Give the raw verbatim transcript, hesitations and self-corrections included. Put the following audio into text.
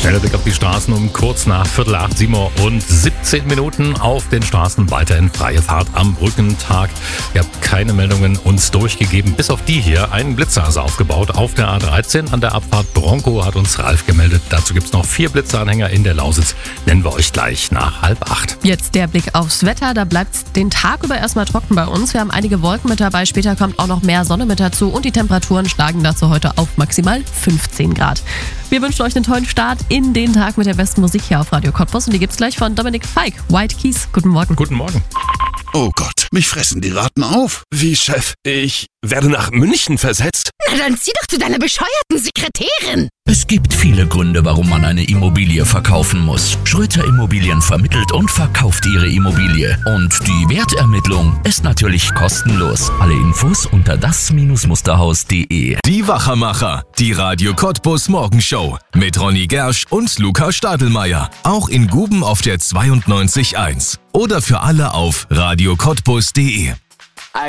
Schneller Blick auf die Straßen um kurz nach Viertel acht, sieben Uhr und siebzehn Minuten auf den Straßen. Weiterhin freie Fahrt am Brückentag. Ihr habt keine Meldungen uns durchgegeben, bis auf die hier. Ein Blitzer ist aufgebaut auf der A dreizehn an der Abfahrt Bronco, hat uns Ralf gemeldet. Dazu gibt es noch vier Blitzeranhänger in der Lausitz. Nennen wir euch gleich nach halb acht. Jetzt der Blick aufs Wetter. Da bleibt es den Tag über erstmal trocken bei uns. Wir haben einige Wolken mit dabei. Später kommt auch noch mehr Sonne mit dazu. Und die Temperaturen schlagen dazu heute auf maximal fünfzehn Grad. Wir wünschen euch einen tollen Start in den Tag mit der besten Musik hier auf Radio Cottbus. Und die gibt's gleich von Dominik Feig, White Keys. Guten Morgen. Guten Morgen. Oh Gott, mich fressen die Ratten auf. Wie, Chef? Ich werde nach München versetzt? Na dann zieh doch zu deiner bescheuerten Sekretärin. Es gibt viele Gründe, warum man eine Immobilie verkaufen muss. Schröter Immobilien vermittelt und verkauft Ihre Immobilie. Und die Wertermittlung ist natürlich kostenlos. Alle Infos unter das Musterhaus punkt de. Die Wachermacher, die Radio Cottbus Morgenshow mit Ronny Gersch und Luca Stadelmeier. Auch in Guben auf der zweiundneunzig Komma eins. Oder für alle auf radio cottbus punkt de.